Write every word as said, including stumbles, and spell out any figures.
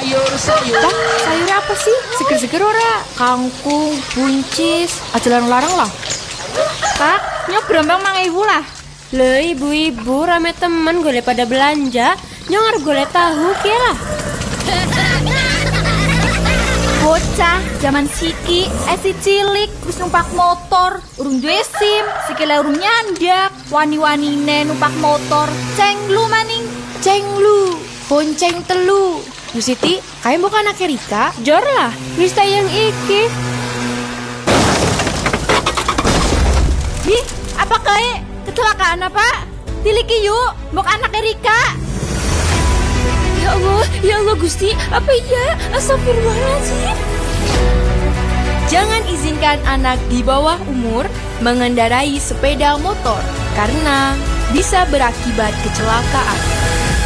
sayur-sayur. Dah, sayurnya apa sih? Seger-seger ora? Kangkung, buncis, aja larang-larang lah. Kak, nyok berombang mang ibu lah. Le ibu-ibu rame temen golek pada belanja, nyong arep golek tahu kia lah. Bocah zaman siki, eh si cilik, terus numpak motor, urung duwe SIM, sikile urung nyandak, wani-wanine numpak motor, cenglu maning, Cenglu, bonceng telu. Bu Siti, kayak bukan anak Rika? Jor lah, wis tayang iki. Hi, apa kae? Kecelakaan apa? Tiliki yuk, mbok anak Rika. Ya Allah, ya Allah Gusti, apa iya? Astagfirullahaladzim. Jangan izinkan anak di bawah umur mengendarai sepeda motor karena bisa berakibat kecelakaan.